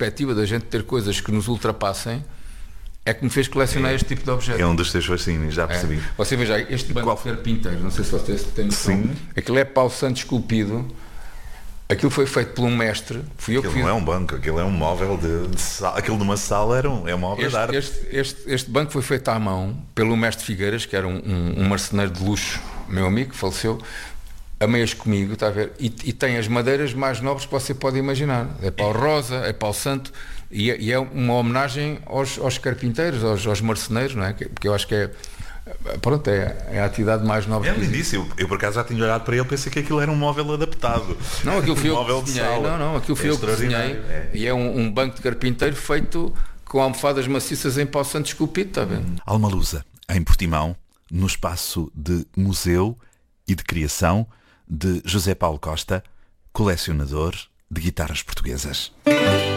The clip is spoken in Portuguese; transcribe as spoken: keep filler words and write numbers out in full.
perspectiva da gente ter coisas que nos ultrapassem é que me fez colecionar é, este tipo de objeto. É um dos teus fascínios, já percebi. É. Você veja, este banco Qual? de carpinteiro, não sei se vocês têm noção. Sim. Aquilo é pau santo esculpido. Aquilo foi feito por um mestre. Fui eu aquilo que fiz. Não é um banco, aquilo é um móvel de, de sala. Aquilo de uma sala era um, é uma obra este, de arte. Este, este, este banco foi feito à mão pelo mestre Figueiras, que era um, um, um marceneiro de luxo, meu amigo, que faleceu, a meias comigo, está a ver? E, e tem as madeiras mais nobres que você pode imaginar. É pau rosa, é pau santo, e é, e é uma homenagem aos, aos carpinteiros, aos, aos marceneiros, não é? Porque eu acho que é. Pronto, é, é a atividade mais nova. É lindíssimo. Eu, eu por acaso já tinha olhado para ele e pensei que aquilo era um móvel adaptado. Não, aquilo foi um eu móvel que de desenhei. sala. Não, não, aquilo foi é eu que desenhei. É. E é um, um banco de carpinteiro feito com almofadas maciças em pau santo esculpido, está a ver? Almalusa, em Portimão, no espaço de museu e de criação de José Paulo Costa, colecionador de guitarras portuguesas.